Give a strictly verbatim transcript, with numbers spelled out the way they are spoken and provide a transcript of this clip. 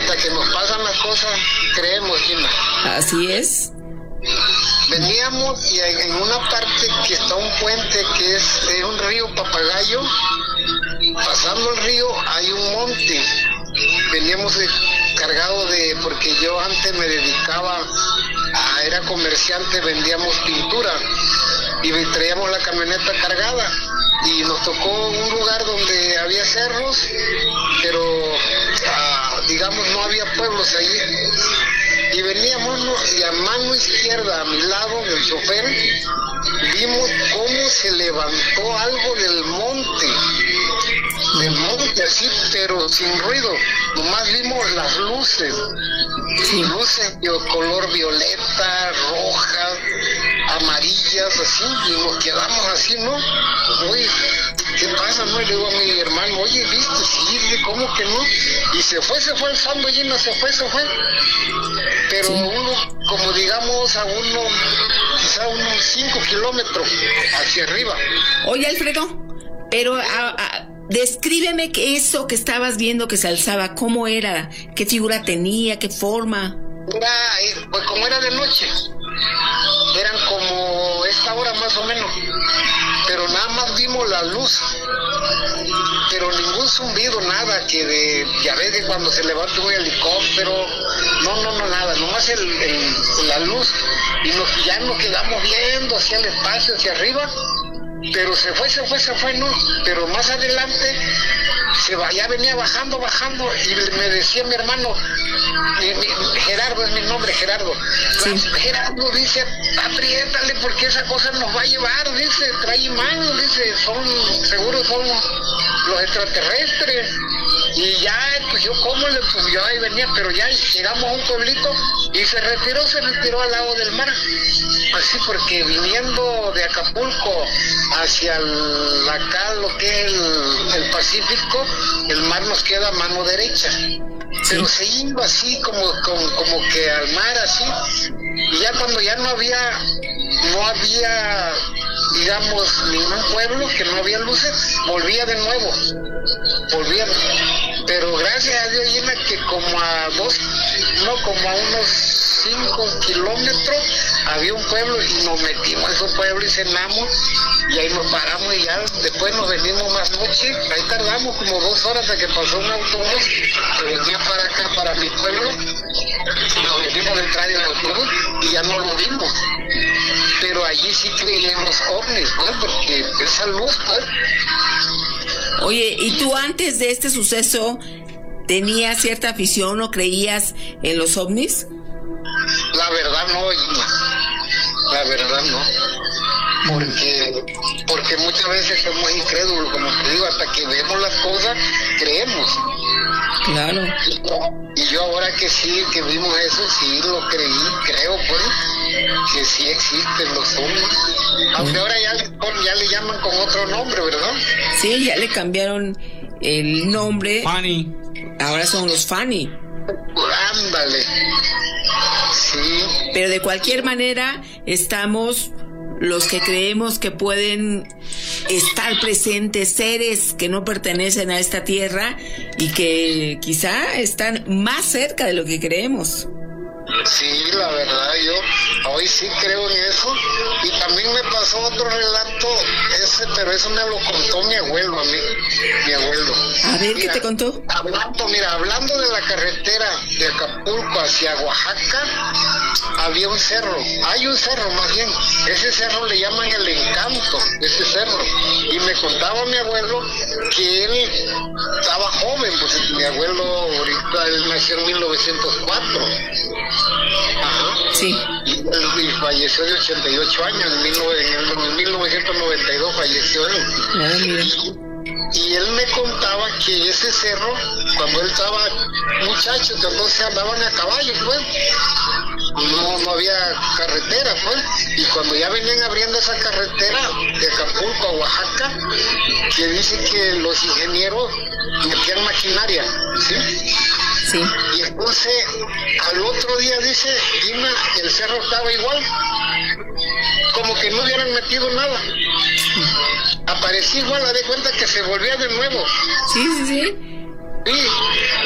hasta que nos pasan las cosas, creemos, Gina. Así es. Veníamos y en una parte que está un puente que es, es un río Papagayo. Pasando el río hay un monte. Veníamos cargados de, porque yo antes me dedicaba a, era comerciante, vendíamos pintura y traíamos la camioneta cargada y nos tocó un lugar donde había cerros, pero ah, digamos no había pueblos allí. Y veníamos, ¿no? Y a mano izquierda, a mi lado del chofer, vimos cómo se levantó algo del monte, del monte así, pero sin ruido. Nomás vimos las luces, Sí. luces de color violeta, rojas, amarillas, así, y nos quedamos así, ¿no? Oye, ¿qué pasa, no? Y le digo a mi hermano, oye, ¿viste? Sí, ¿cómo que no? Y se fue, se fue alzando allí, no se fue, se fue. Pero Sí. uno, como digamos, a uno, quizá unos cinco kilómetros hacia arriba. Oye, Alfredo, pero a- a- descríbeme que eso que estabas viendo que se alzaba, ¿cómo era? ¿Qué figura tenía? ¿Qué forma? Era, eh, pues como era de noche, eran como esta hora más o menos, pero nada más vimos la luz, pero ningún zumbido, nada, que de, ya ves que cuando se levanta un helicóptero, no, no, no, nada, nomás el, el, la luz, y nos, ya nos quedamos viendo hacia el espacio, hacia arriba, pero se fue, se fue, se fue, no, pero más adelante se va, ya venía bajando, bajando, y me decía mi hermano, mi, mi, Gerardo es mi nombre, Gerardo, Sí. Gerardo dice, apriétale porque esa cosa nos va a llevar, dice, trae imán, dice, son, seguro son los extraterrestres, y ya, pues yo cómo le, pues yo ahí venía, pero ya llegamos a un pueblito, y se retiró, se retiró al lado del mar, así porque viniendo de Acapulco hacia el, acá lo que es el, el Pacífico, el mar nos queda a mano derecha, pero se iba así como, como, como que al mar así, y ya cuando ya no había, no había, digamos, ningún pueblo, que no había luces, volvía de nuevo, volvía, pero gracias a Dios, Gina, que como a dos, no, como a unos cinco kilómetros había un pueblo y nos metimos a ese pueblo y cenamos y ahí nos paramos y ya después nos venimos más noche, ahí tardamos como dos horas hasta que pasó un autobús que venía para acá, para mi pueblo, nos venimos de entrar en el autobús y ya no lo vimos, pero allí sí creí en los ovnis, ¿no? Porque esa luz, pues. Oye, ¿y tú antes de este suceso tenías cierta afición o creías en los ovnis? La verdad no, Gina. La verdad no. Porque, porque muchas veces somos incrédulos, como te digo, hasta que vemos las cosas, creemos. Claro. Y yo ahora que sí, que vimos eso, sí lo creí, creo pues, que sí existen los ovnis. Aunque ahora ya, le- ya le llaman con otro nombre, ¿verdad? Sí, ya le cambiaron el nombre. Fanny. Ahora son los Fanny. Ándale. Sí. Pero de cualquier manera, estamos los que creemos que pueden estar presentes seres que no pertenecen a esta tierra y que quizá están más cerca de lo que creemos. Sí, la verdad, yo hoy sí creo en eso. Y también me pasó otro relato, ese, pero eso me lo contó mi abuelo a mí, mi abuelo. A ver, ¿qué Mira, te contó? Hablando, mira, hablando de la carretera de Acapulco hacia Oaxaca, había un cerro, hay un cerro más bien, ese cerro le llaman el Encanto, ese cerro. Y me contaba mi abuelo que él estaba joven, pues mi abuelo ahorita, él nació en mil novecientos cuatro. Ajá. Sí. Y, y falleció de ochenta y ocho años, en, mil, en mil novecientos noventa y dos falleció él. Ah, mira. Y él me contaba que ese cerro, cuando él estaba muchacho, que entonces andaban a caballo, pues, no, no había carretera, pues, y cuando ya venían abriendo esa carretera de Acapulco a Oaxaca, que dice que los ingenieros metían maquinaria, ¿sí? Sí. Y entonces, al otro día, dice, Dina, el cerro estaba igual, como que no hubieran metido nada. Aparecía igual, la de cuenta que se volvía de nuevo. Sí, sí, sí. Sí,